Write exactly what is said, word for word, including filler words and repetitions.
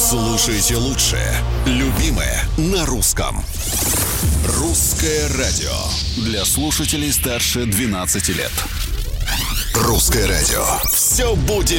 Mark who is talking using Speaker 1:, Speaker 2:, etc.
Speaker 1: Слушайте лучшее, любимое на русском. Русское радио для слушателей старше двенадцати лет. Русское радио. Все будет